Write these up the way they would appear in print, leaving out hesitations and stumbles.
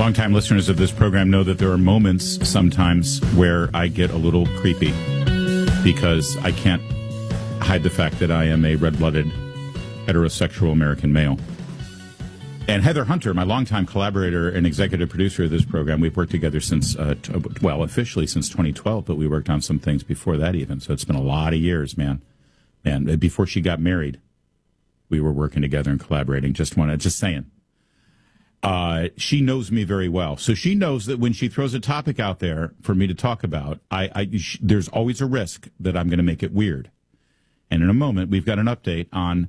Longtime listeners of this program know that there are moments sometimes where I get a little creepy because I can't hide the fact that I am a red-blooded heterosexual American male. And Heather Hunter, my longtime collaborator and executive producer of this program, we've worked together since, officially since 2012, but we worked on some things before that even. So it's been a lot of years, man. And before she got married, we were working together and collaborating. Just saying. She knows me very well. So she knows that when she throws a topic out there for me to talk about, there's always a risk that I'm going to make it weird. And in a moment, we've got an update on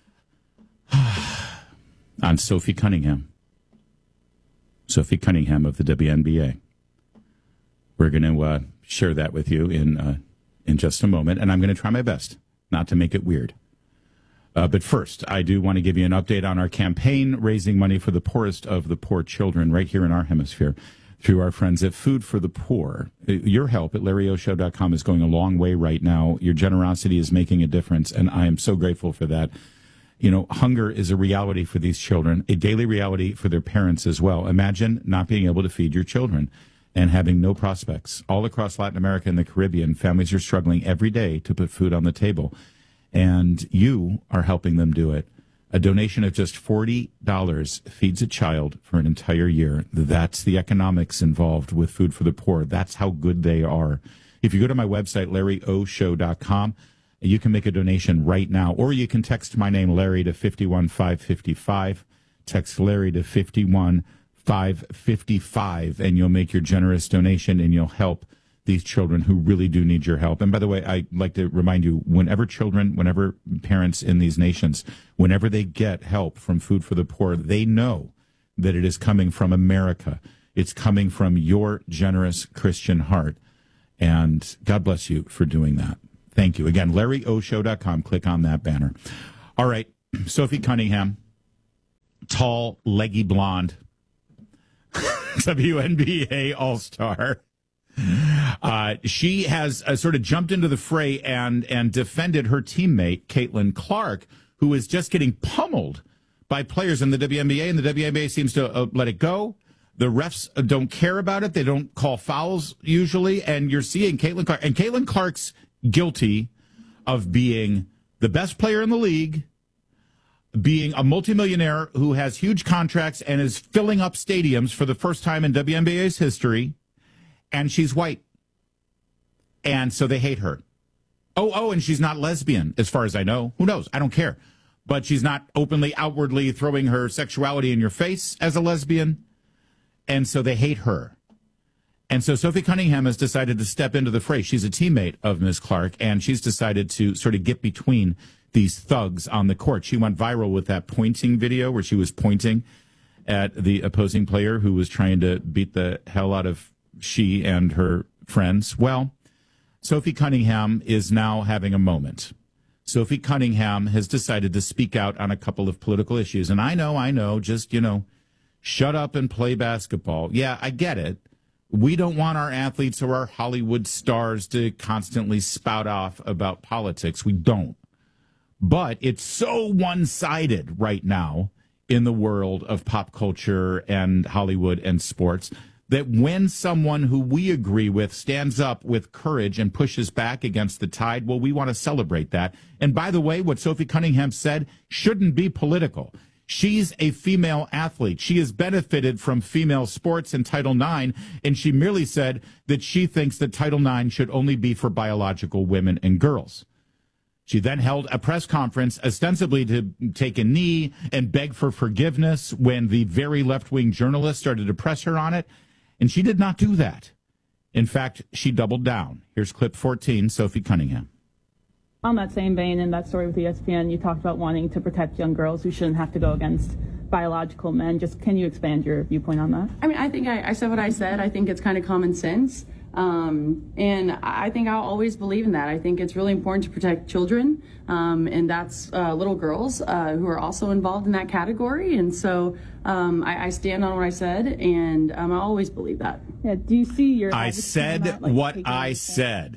Sophie Cunningham. Sophie Cunningham of the WNBA. We're going to share that with you in just a moment, and I'm going to try my best not to make it weird. But first, I do want to give you an update on our campaign raising money for the poorest of the poor children right here in our hemisphere through our friends at Food for the Poor. Your help at LarryOShow.com is going a long way right now. Your generosity is making a difference, and I am so grateful for that. You know, hunger is a reality for these children, a daily reality for their parents as well. Imagine not being able to feed your children and having no prospects. All across Latin America and the Caribbean, families are struggling every day to put food on the table. And you are helping them do it. A donation of just $40 feeds a child for an entire year. That's the economics involved with Food for the Poor. That's how good they are. If you go to my website, LarryOShow.com, you can make a donation right now, or you can text my name, Larry, to 51555. Text Larry to 51555, and you'll make your generous donation, and you'll help these children who really do need your help. And by the way, I'd like to remind you, whenever parents in these nations, whenever they get help from Food for the Poor, they know that it is coming from America. It's coming from your generous Christian heart. And God bless you for doing that. Thank you. Again, LarryOShow.com. Click on that banner. All right. Sophie Cunningham, tall, leggy blonde, WNBA All-Star. She has sort of jumped into the fray and defended her teammate, Caitlin Clark, who is just getting pummeled by players in the WNBA, and the WNBA seems to let it go. The refs don't care about it. They don't call fouls usually, and you're seeing Caitlin Clark. And Caitlin Clark's guilty of being the best player in the league, being a multimillionaire who has huge contracts and is filling up stadiums for the first time in WNBA's history. And she's white. And so they hate her. Oh, and she's not lesbian, as far as I know. Who knows? I don't care. But she's not openly, outwardly throwing her sexuality in your face as a lesbian. And so they hate her. And so Sophie Cunningham has decided to step into the fray. She's a teammate of Ms. Clark, and she's decided to sort of get between these thugs on the court. She went viral with that pointing video where she was pointing at the opposing player who was trying to beat the hell out of she and her friends. Well, Sophie Cunningham is now having a moment. Sophie Cunningham has decided to speak out on a couple of political issues. And I know, just, shut up and play basketball. Yeah, I get it. We don't want our athletes or our Hollywood stars to constantly spout off about politics. We don't. But it's so one-sided right now in the world of pop culture and Hollywood and sports that when someone who we agree with stands up with courage and pushes back against the tide, well, we want to celebrate that. And by the way, what Sophie Cunningham said shouldn't be political. She's a female athlete. She has benefited from female sports and Title IX, and she merely said that she thinks that Title IX should only be for biological women and girls. She then held a press conference ostensibly to take a knee and beg for forgiveness when the very left-wing journalists started to press her on it. And she did not do that. In fact, she doubled down. Here's clip 14, Sophie Cunningham. On that same vein, in that story with ESPN, you talked about wanting to protect young girls who shouldn't have to go against biological men. Just can you expand your viewpoint on that? I mean, I think I said what I said. I think it's kind of common sense. And I think I'll always believe in that. I think it's really important to protect children, and that's little girls who are also involved in that category. And so I stand on what I said, and I always believe that. Yeah. Do you see your? I said what I said.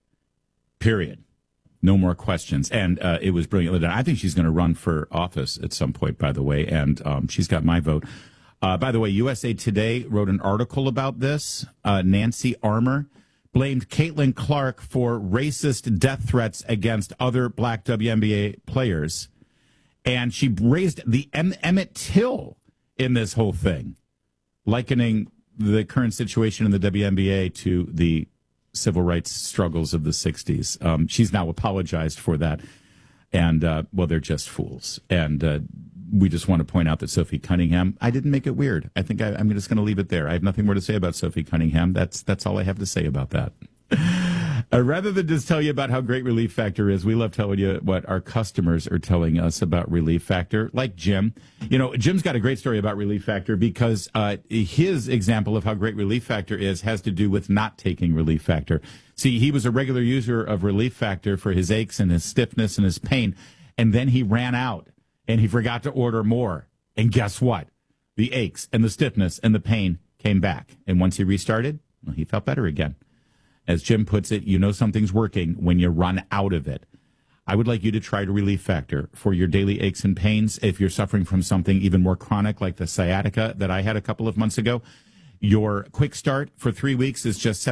Period. No more questions. And it was brilliantly done. I think she's going to run for office at some point, by the way, and she's got my vote. By the way, USA Today wrote an article about this. Nancy Armour blamed Caitlin Clark for racist death threats against other black WNBA players. And she raised the Emmett Till in this whole thing, likening the current situation in the WNBA to the civil rights struggles of the 60s. She's now apologized for that. And, well, they're just fools. And we just want to point out that Sophie Cunningham, I didn't make it weird. I think I'm just going to leave it there. I have nothing more to say about Sophie Cunningham. That's all I have to say about that. Rather than just tell you about how great Relief Factor is, we love telling you what our customers are telling us about Relief Factor, like Jim. You know, Jim's got a great story about Relief Factor because his example of how great Relief Factor is has to do with not taking Relief Factor. See, he was a regular user of Relief Factor for his aches and his stiffness and his pain, and then he ran out and he forgot to order more. And guess what? The aches and the stiffness and the pain came back. And once he restarted, well, he felt better again. As Jim puts it, you know something's working when you run out of it. I would like you to try Relief Factor for your daily aches and pains. If you're suffering from something even more chronic like the sciatica that I had a couple of months ago, your quick start for 3 weeks is just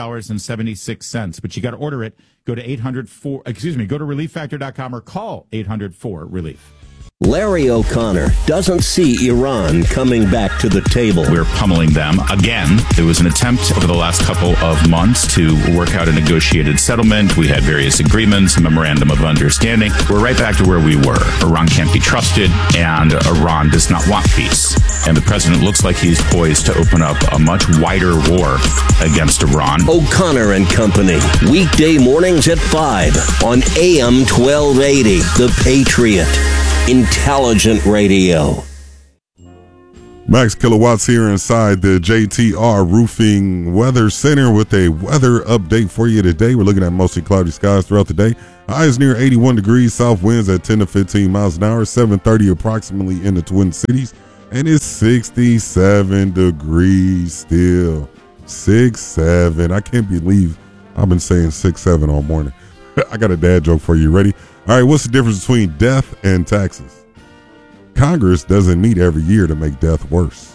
$17.76. But you got to order it. Go to go to relieffactor.com or call 800-4-RELIEF. Larry O'Connor doesn't see Iran coming back to the table. We're pummeling them again. There was an attempt over the last couple of months to work out a negotiated settlement. We had various agreements, a memorandum of understanding. We're right back to where we were. Iran can't be trusted, and Iran does not want peace. And the president looks like he's poised to open up a much wider war against Iran. O'Connor and Company, weekday mornings at 5 on AM 1280, The Patriot. Intelligent radio. Max Kilowatts here inside the JTR Roofing Weather Center with a weather update for you today. We're looking at mostly cloudy skies throughout the day. Highs near 81 degrees, south winds at 10 to 15 miles an hour, 7:30 approximately in the Twin Cities, and it's 67 degrees still. 6-7. I can't believe I've been saying 6-7 all morning. I got a dad joke for you. Ready? All right, what's the difference between death and taxes? Congress doesn't meet every year to make death worse.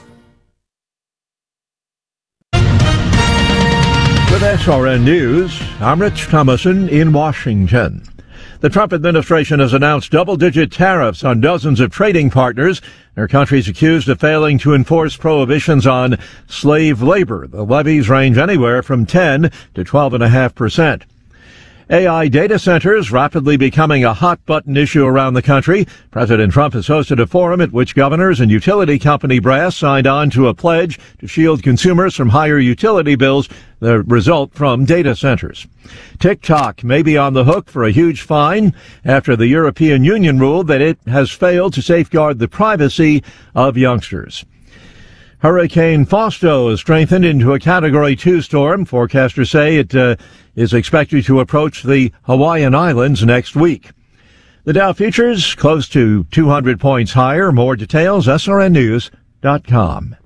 With SRN News, I'm Rich Thomason in Washington. The Trump administration has announced double-digit tariffs on dozens of trading partners. Their countries accused of failing to enforce prohibitions on slave labor. The levies range anywhere from 10 to 12.5%. AI data centers rapidly becoming a hot-button issue around the country. President Trump has hosted a forum at which governors and utility company brass signed on to a pledge to shield consumers from higher utility bills, the result from data centers. TikTok may be on the hook for a huge fine after the European Union ruled that it has failed to safeguard the privacy of youngsters. Hurricane Fausto is strengthened into a Category 2 storm. Forecasters say it is expected to approach the Hawaiian Islands next week. The Dow futures close to 200 points higher. More details, srnnews.com.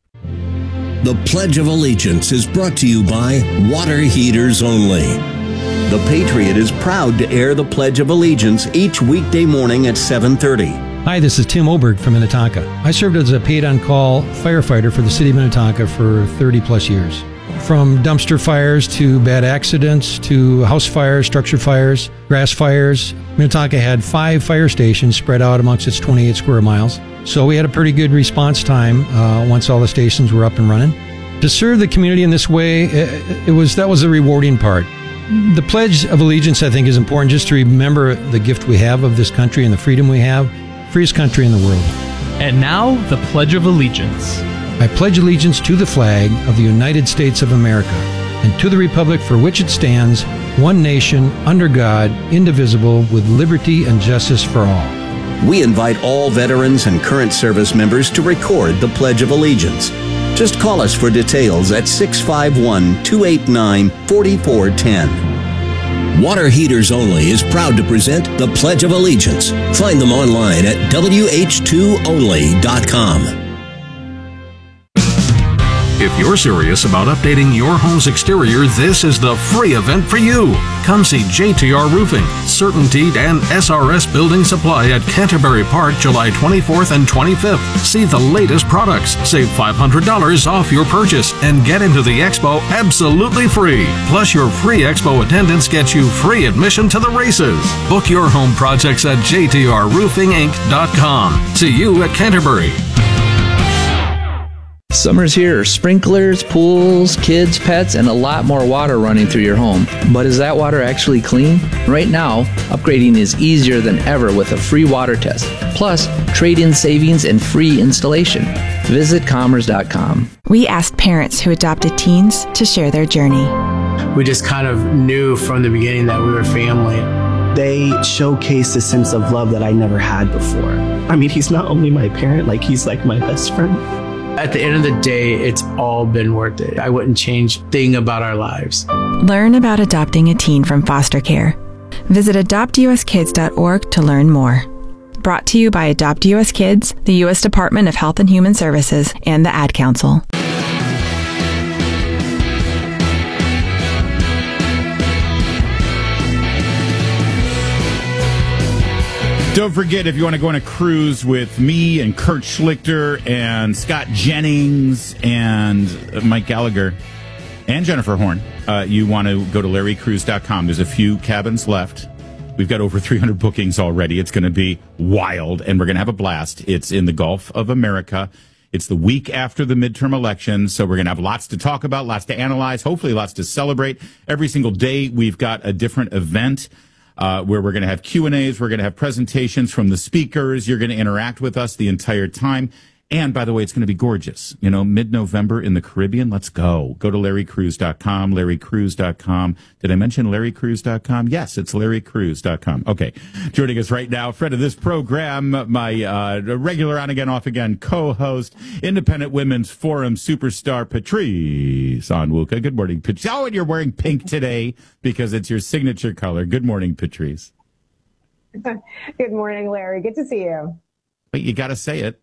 The Pledge of Allegiance is brought to you by Water Heaters Only. The Patriot is proud to air the Pledge of Allegiance each weekday morning at 7:30. Hi, this is Tim Oberg from Minnetonka. I served as a paid-on-call firefighter for the city of Minnetonka for 30-plus years. From dumpster fires to bad accidents to house fires, structure fires, grass fires. Minnetonka had 5 fire stations spread out amongst its 28 square miles. So we had a pretty good response time once all the stations were up and running. To serve the community in this way, that was the rewarding part. The Pledge of Allegiance, I think, is important just to remember the gift we have of this country and the freedom we have. Freest country in the world. And now, the Pledge of Allegiance. I pledge allegiance to the flag of the United States of America and to the republic for which it stands, one nation, under God, indivisible, with liberty and justice for all. We invite all veterans and current service members to record the Pledge of Allegiance. Just call us for details at 651-289-4410. Water Heaters Only is proud to present the Pledge of Allegiance. Find them online at wh2only.com. If If you're serious about updating your home's exterior, this is the free event for you. Come see JTR Roofing, Certainty, and SRS Building Supply at Canterbury Park, July 24th and 25th. See the latest products, save $500 off your purchase, and get into the expo absolutely free. Plus, your free expo attendance gets you free admission to the races. Book your home projects at jtrroofinginc.com. See you at Canterbury. Summer's here. Sprinklers, pools, kids, pets, and a lot more water running through your home. But is that water actually clean? Right now, upgrading is easier than ever with a free water test. Plus, trade-in savings and free installation. Visit commerce.com. We asked parents who adopted teens to share their journey. We just kind of knew from the beginning that we were family. They showcase a sense of love that I never had before. I mean, he's not only my parent, like he's like my best friend. At the end of the day, it's all been worth it. I wouldn't change a thing about our lives. Learn about adopting a teen from foster care. Visit adoptuskids.org to learn more. Brought to you by Adopt US Kids, the U.S. Department of Health and Human Services, and the Ad Council. Don't forget, if you want to go on a cruise with me and Kurt Schlichter and Scott Jennings and Mike Gallagher and Jennifer Horn, you want to go to larrycruise.com. There's a few cabins left. We've got over 300 bookings already. It's going to be wild, and we're going to have a blast. It's in the Gulf of America. It's the week after the midterm election, so we're going to have lots to talk about, lots to analyze, hopefully lots to celebrate. Every single day, we've got a different event. Where we're going to have Q&As, we're going to have presentations from the speakers. You're going to interact with us the entire time. And, by the way, it's going to be gorgeous. You know, mid-November in the Caribbean. Let's go. Go to larrycruise.com, larrycruise.com. Did I mention larrycruise.com? Yes, it's larrycruise.com. Okay. Joining us right now, friend of this program, my regular on-again, off-again co-host, Independent Women's Forum superstar, Patrice Onwuka. Good morning, Patrice. Oh, and you're wearing pink today because it's your signature color. Good morning, Patrice. Good morning, Larry. Good to see you. Wait, you got to say it.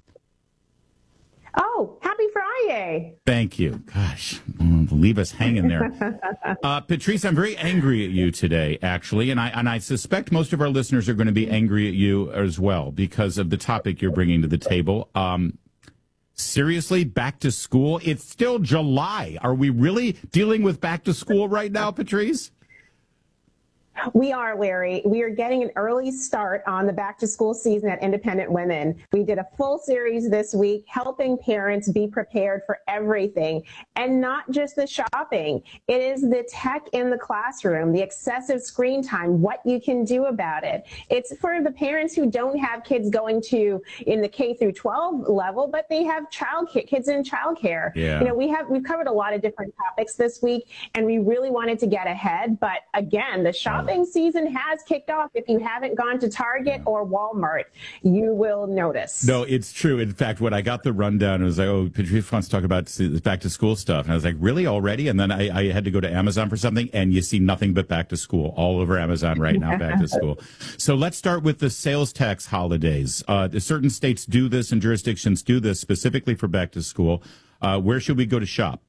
Oh, happy Friday. Thank you. Gosh, leave us hanging there. Patrice, I'm very angry at you today, actually, and I suspect most of our listeners are going to be angry at you as well because of the topic you're bringing to the table. Seriously, back to school? It's still July. Are we really dealing with back to school right now, Patrice? We are, Larry. We are getting an early start on the back to school season at Independent Women. We did a full series this week helping parents be prepared for everything and not just the shopping. It is the tech in the classroom, the excessive screen time, what you can do about it. It's for the parents who don't have kids going to in the K through 12 level, but they have kids in childcare. Yeah. You know, we've covered a lot of different topics this week, and we really wanted to get ahead. But again, the shopping season has kicked off. If you haven't gone to Target or Walmart, you will notice. No, it's true. In fact, when I got the rundown, it was like, oh, Patrice wants to talk about this back to school stuff. And I was like, really, already? And then I had to go to Amazon for something, and you see nothing but back to school all over Amazon right now, back to school. So let's start with the sales tax holidays. Certain states do this and jurisdictions do this specifically for back to school. Where should we go to shop?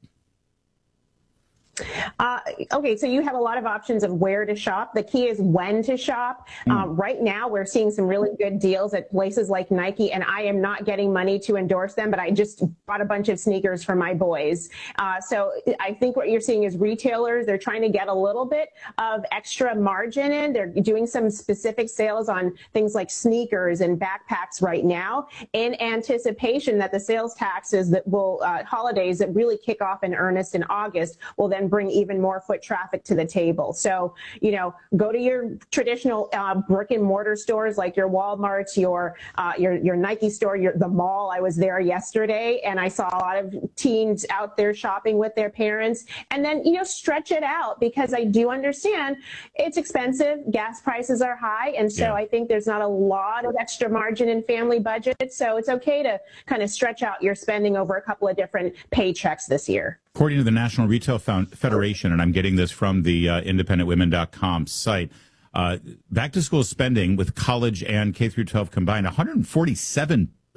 Okay, so you have a lot of options of where to shop. The key is when to shop. Right now, we're seeing some really good deals at places like Nike, and I am not getting money to endorse them, but I just bought a bunch of sneakers for my boys. So I think what you're seeing is retailers, they're trying to get a little bit of extra margin in. They're doing some specific sales on things like sneakers and backpacks right now in anticipation that the sales taxes that will, holidays that really kick off in earnest in August will then bring even more foot traffic to the table. So, you know, go to your traditional brick and mortar stores like your Walmarts, your Nike store, the mall. I was there yesterday and I saw a lot of teens out there shopping with their parents. And then, you know, stretch it out because I do understand it's expensive. Gas prices are high. And so I think there's not a lot of extra margin in family budgets. So it's okay to kind of stretch out your spending over a couple of different paychecks this year. According to the National Retail Federation, and I'm getting this from the independentwomen.com site, back-to-school spending with college and K through 12 combined, $147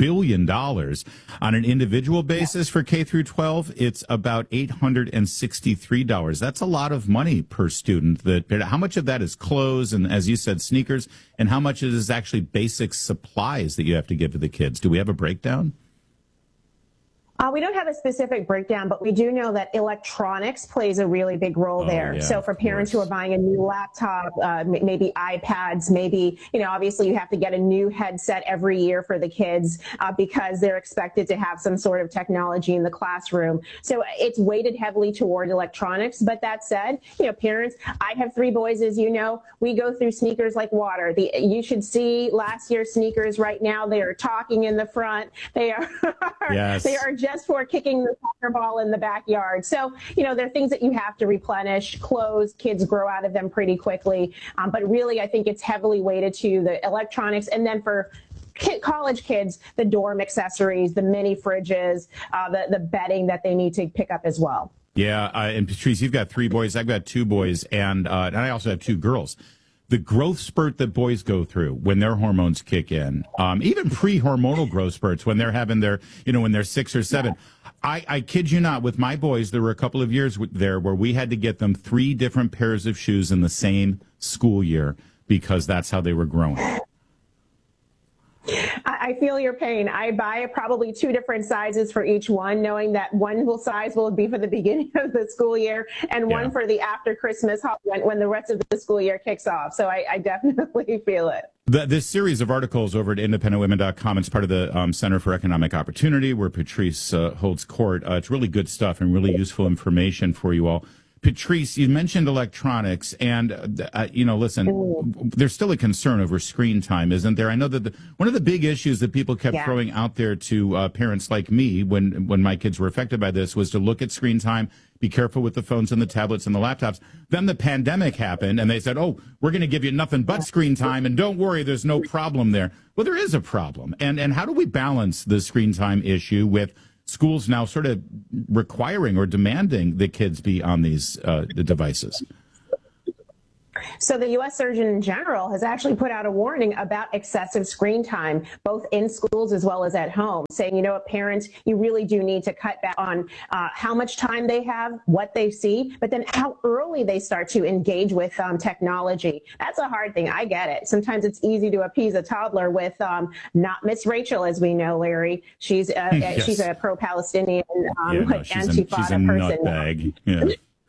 billion. On an individual basis for K through 12, it's about $863. That's a lot of money per student. How much of that is clothes and, as you said, sneakers, and how much is actually basic supplies that you have to give to the kids? Do we have a breakdown? We don't have a specific breakdown, but we do know that electronics plays a really big role there. Yeah, so for parents who are buying a new laptop, maybe iPads, maybe, obviously you have to get a new headset every year for the kids because they're expected to have some sort of technology in the classroom. So it's weighted heavily toward electronics. But that said, parents, I have 3 boys, as you know, we go through sneakers like water. You should see last year's sneakers right now. They are talking in the front. They are, yes. They are just for kicking the soccer ball in the backyard. So, there are things that you have to replenish. Clothes, kids grow out of them pretty quickly. But really, I think it's heavily weighted to the electronics. And then for college kids, the dorm accessories, the mini fridges, the bedding that they need to pick up as well. Yeah. And Patrice, you've got 3 boys. I've got 2 boys. And I also have 2 girls. The growth spurt that boys go through when their hormones kick in, even pre-hormonal growth spurts when they're having their, when they're 6 or 7. I kid you not, with my boys, there were a couple of years there where we had to get them 3 different pairs of shoes in the same school year because that's how they were growing. I feel your pain. I buy probably 2 different sizes for each one, knowing that one size will be for the beginning of the school year and one for the after Christmas when the rest of the school year kicks off. So I definitely feel it. This series of articles over at independentwomen.com, it's part of the Center for Economic Opportunity where Patrice holds court. It's really good stuff and really useful information for you all. Patrice, you mentioned electronics, and, listen, there's still a concern over screen time, isn't there? I know that one of the big issues that people kept throwing out there to parents like me when my kids were affected by this was to look at screen time, be careful with the phones and the tablets and the laptops. Then the pandemic happened, and they said, we're going to give you nothing but screen time, and don't worry, there's no problem there. Well, there is a problem. And how do we balance the screen time issue with schools now sort of requiring or demanding that kids be on these devices? So the U.S. Surgeon General has actually put out a warning about excessive screen time, both in schools as well as at home, saying, parents, you really do need to cut back on how much time they have, what they see, but then how early they start to engage with technology. That's a hard thing. I get it. Sometimes it's easy to appease a toddler with not Miss Rachel, as we know, Larry. She's she's a pro-Palestinian Antifada person. Nutbag. Yeah.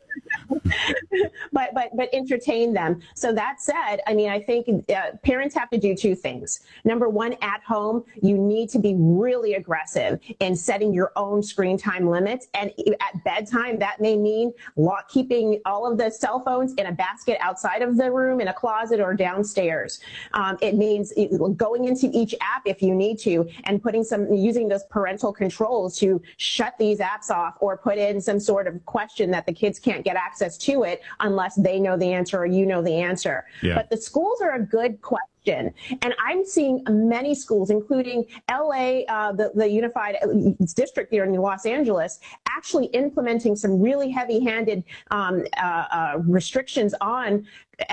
but entertain them. So that said, I think parents have to do 2 things. Number 1, at home, you need to be really aggressive in setting your own screen time limits. And at bedtime, that may mean keeping all of the cell phones in a basket outside of the room, in a closet, or downstairs. It means going into each app if you need to, and using those parental controls to shut these apps off, or put in some sort of question that the kids can't get access to it unless they know the answer or you know the answer. Yeah. But the schools are a good question. And I'm seeing many schools, including LA, the Unified District here in Los Angeles, actually implementing some really heavy-handed restrictions on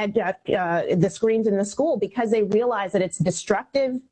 the screens in the school because they realize that it's disruptive,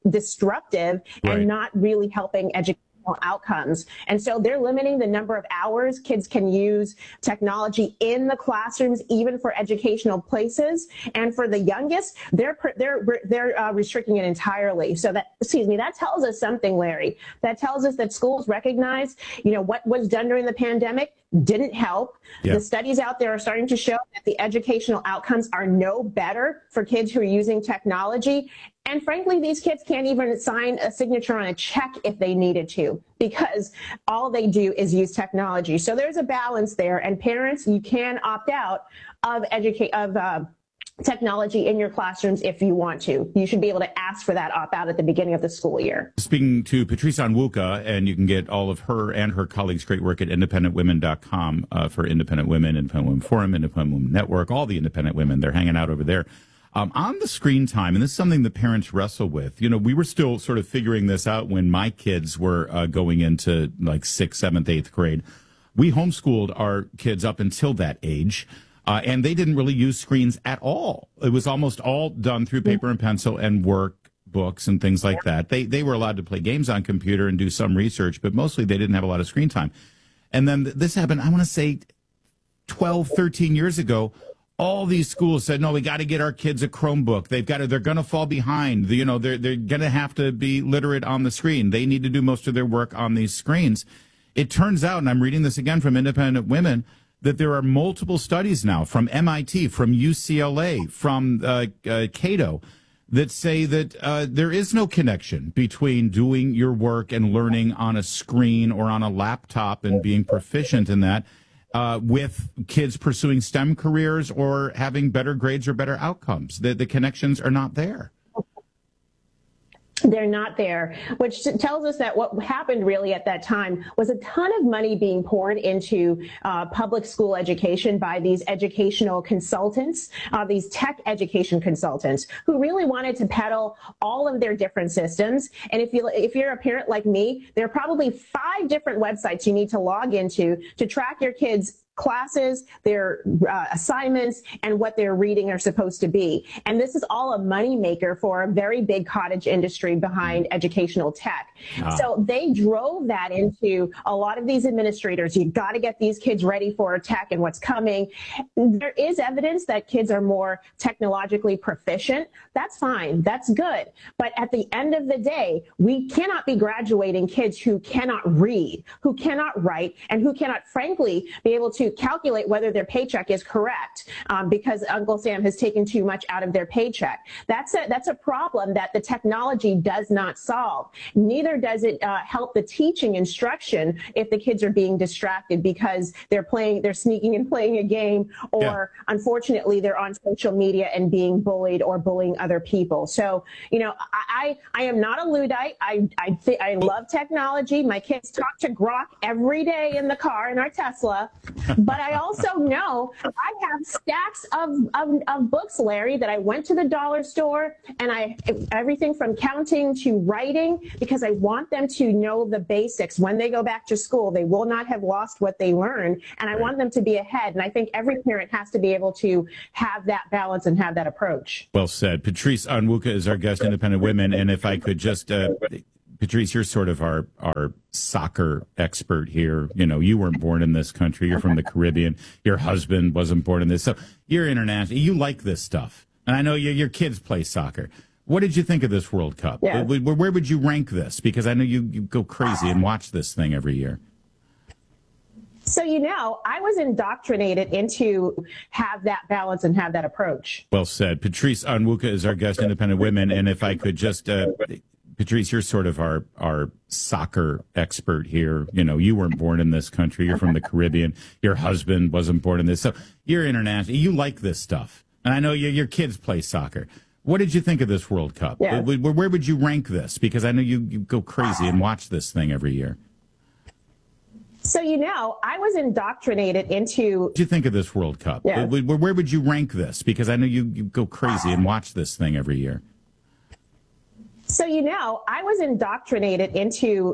and not really helping education outcomes. And so they're limiting the number of hours kids can use technology in the classrooms, even for educational places. And for the youngest, they're restricting it entirely. So that tells us something, Larry. That tells us that schools recognize, what was done during the pandemic didn't help. Yeah. The studies out there are starting to show that the educational outcomes are no better for kids who are using technology. And frankly, these kids can't even sign a signature on a check if they needed to, because all they do is use technology. So there's a balance there. And parents, you can opt out of technology in your classrooms if you want to. You should be able to ask for that opt-out at the beginning of the school year. Speaking to Patrice Onwuka, and you can get all of her and her colleagues' great work at independentwomen.com for Independent Women, Independent Women Forum, Independent Women Network, all the independent women. They're hanging out over there. On the screen time, and this is something the parents wrestle with. We were still sort of figuring this out when my kids were going into like 6th, 7th, 8th grade. We homeschooled our kids up until that age. And they didn't really use screens at all. It was almost all done through paper and pencil and work books and things like that. They were allowed to play games on computer and do some research, but mostly they didn't have a lot of screen time. And then this happened, I want to say 12, 13 years ago. All these schools said, no, we got to get our kids a Chromebook. They're going to fall behind. They're going to have to be literate on the screen. They need to do most of their work on these screens. It turns out, and I'm reading this again from Independent Women, that there are multiple studies now from MIT, from UCLA, from Cato, that say that there is no connection between doing your work and learning on a screen or on a laptop and being proficient in that with kids pursuing STEM careers or having better grades or better outcomes. The connections are not there. They're not there, which tells us that what happened really at that time was a ton of money being poured into public school education by these educational consultants, these tech education consultants who really wanted to peddle all of their different systems. And if you're a parent like me, there are probably 5 different websites you need to log into to track your kids' classes, their assignments, and what their reading are supposed to be. And this is all a moneymaker for a very big cottage industry behind educational tech. So they drove that into a lot of these administrators. You've got to get these kids ready for tech and what's coming. There is evidence that kids are more technologically proficient. That's fine. That's good. But at the end of the day, we cannot be graduating kids who cannot read, who cannot write, and who cannot, frankly, be able to calculate whether their paycheck is correct because Uncle Sam has taken too much out of their paycheck. That's a problem that the technology does not solve. Neither does it help the teaching instruction if the kids are being distracted because they're sneaking and playing a game, or unfortunately they're on social media and being bullied or bullying other people. So, I am not a Luddite. I love technology. My kids talk to Grok every day in the car in our Tesla. But I also know I have stacks of books, Larry, that I went to the dollar store and everything from counting to writing, because I want them to know the basics. When they go back to school, they will not have lost what they learned, and I want them to be ahead. And I think every parent has to be able to have that balance and have that approach. Well said. Patrice Onwuka is our guest, Independent Women, and if I could just... Patrice, you're sort of our soccer expert here. You weren't born in this country. You're from the Caribbean. Your husband wasn't born in this. So you're international. You like this stuff. And I know your kids play soccer. What did you think of this World Cup? Yes. Where would you rank this? Because I know you go crazy and watch this thing every year. So, I was indoctrinated into have that balance and have that approach. Well said. Patrice Onwuka is our guest, Independent Women. And if I could just... Patrice, you're sort of our soccer expert here. You weren't born in this country. You're from the Caribbean. Your husband wasn't born in this. So you're international. You like this stuff. And I know your kids play soccer. What did you think of this World Cup? Yes. Where would you rank this? Because I know you go crazy and watch this thing every year. So, I was indoctrinated into... What did you think of this World Cup? Yes. Where would you rank this? Because I know you go crazy and watch this thing every year. So, I was indoctrinated into